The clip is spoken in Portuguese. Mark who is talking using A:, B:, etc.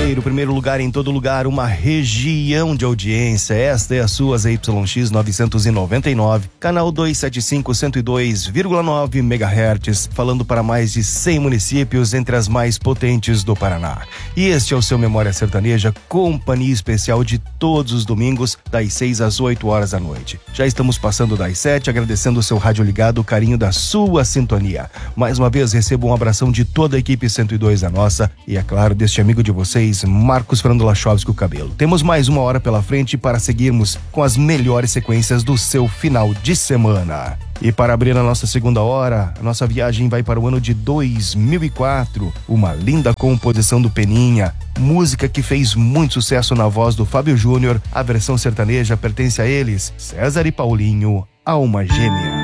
A: primeiro lugar em todo lugar, uma região de audiência. Esta é a sua ZYX 999, canal 275, 102,9 MHz, falando para mais de 100 municípios, entre as mais potentes do Paraná. E este é o seu Memória Sertaneja, companhia especial de todos os domingos, das 6 às 8 horas da noite. Já estamos passando das 7, agradecendo o seu rádio ligado, o carinho da sua sintonia. Mais uma vez, recebo um abração de toda a equipe 102 da nossa e, é claro, deste amigo de vocês, Marcos Fernando Lachovski, o Cabelo. Temos mais uma hora pela frente para seguirmos com as melhores sequências do seu final de semana. E para abrir a nossa segunda hora, a nossa viagem vai para o ano de 2004, uma linda composição do Peninha, música que fez muito sucesso na voz do Fábio Júnior. A versão sertaneja pertence a eles, César e Paulinho, Alma Gêmea.